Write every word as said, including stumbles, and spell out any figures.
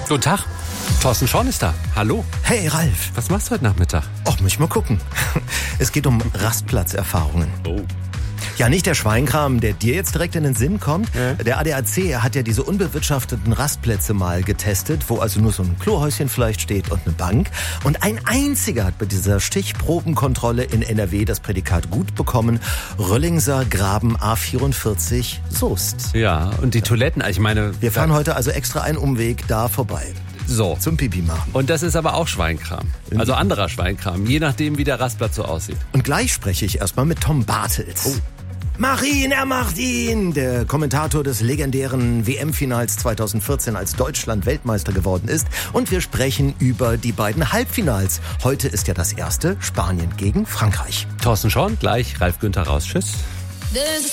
Guten Tag. Thorsten Schorn ist da. Hallo. Hey Ralf. Was machst du heute Nachmittag? Och, muss ich mal gucken. Es geht um Rastplatzerfahrungen. Oh. Ja, nicht der Schweinkram, der dir jetzt direkt in den Sinn kommt. Ja. Der A D A C hat ja diese unbewirtschafteten Rastplätze mal getestet, wo also nur so ein Klohäuschen vielleicht steht und eine Bank. Und ein einziger hat bei dieser Stichprobenkontrolle in N R W das Prädikat gut bekommen. Röllingser Graben A vierundvierzig Soest. Ja, und die Toiletten, ich meine... Wir fahren heute also extra einen Umweg da vorbei. So. Zum Pipi machen. Und das ist aber auch Schweinkram. Also anderer Schweinkram, je nachdem, wie der Rastplatz so aussieht. Und gleich spreche ich erstmal mit Tom Bartels. Oh. Mach ihn, er macht ihn! Der Kommentator des legendären W M-Finals zweitausendvierzehn, als Deutschland Weltmeister geworden ist. Und wir sprechen über die beiden Halbfinals. Heute ist ja das erste, Spanien gegen Frankreich. Thorsten Schorn, gleich Ralf Günther raus. Tschüss.